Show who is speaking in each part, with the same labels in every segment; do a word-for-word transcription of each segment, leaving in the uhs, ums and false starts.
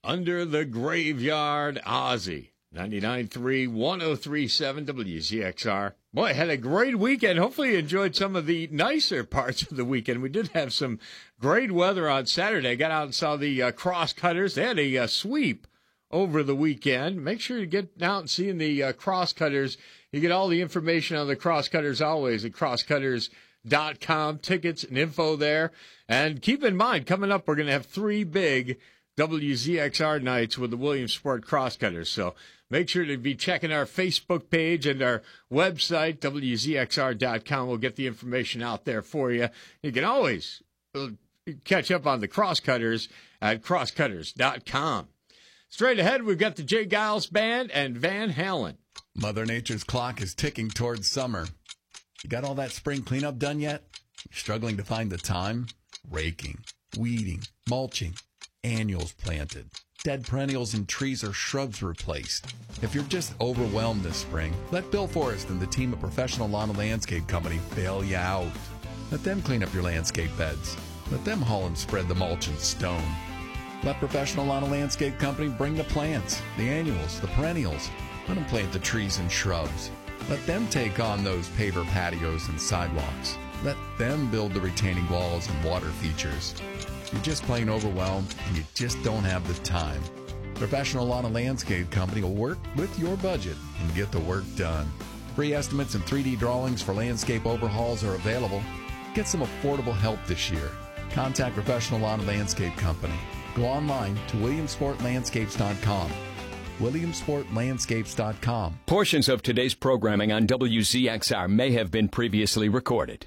Speaker 1: Under the Graveyard, Ozzy. ninety-nine point three, one oh three point seven W Z X R. Boy, had a great weekend. Hopefully you enjoyed some of the nicer parts of the weekend. We did have some great weather on Saturday. I got out and saw the uh, Crosscutters. They had a uh, sweep over the weekend. Make sure you get out and see the uh, Crosscutters. You get all the information on the Crosscutters always at crosscutters dot com. Tickets and info there. And keep in mind, coming up, we're going to have three big W Z X R nights with the Williamsport Crosscutters. So make sure to be checking our Facebook page and our website, W Z X R dot com. We'll get the information out there for you. You can always catch up on the Crosscutters at crosscutters dot com. Straight ahead, we've got the Jay Giles Band and Van Halen.
Speaker 2: Mother Nature's clock is ticking towards summer. You got all that spring cleanup done yet? You're struggling to find the time? Raking, weeding, mulching, annuals planted, dead perennials and trees or shrubs replaced. If you're just overwhelmed this spring, let Bill Forrest and the team at Professional Lawn and Landscape Company bail you out. Let them clean up your landscape beds. Let them haul and spread the mulch and stone. Let Professional Lawn and Landscape Company bring the plants, the annuals, the perennials. Let them plant the trees and shrubs. Let them take on those paver patios and sidewalks. Let them build the retaining walls and water features. You're just plain overwhelmed and you just don't have the time. Professional Lawn and Landscape Company will work with your budget and get the work done. Free estimates and three D drawings for landscape overhauls are available. Get some affordable help this year. Contact Professional Lawn and Landscape Company. Go online to williamsport landscapes dot com. williamsport landscapes dot com.
Speaker 3: Portions of today's programming on W Z X R may have been previously recorded.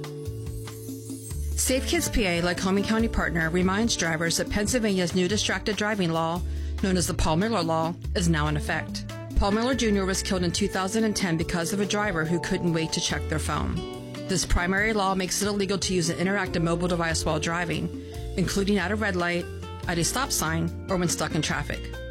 Speaker 4: Safe Kids P A, Lycoming County partner, reminds drivers that Pennsylvania's new distracted driving law, known as the Paul Miller Law, is now in effect. Paul Miller Junior was killed in two thousand ten because of a driver who couldn't wait to check their phone. This primary law makes it illegal to use an interactive mobile device while driving, including at a red light, at a stop sign, or when stuck in traffic.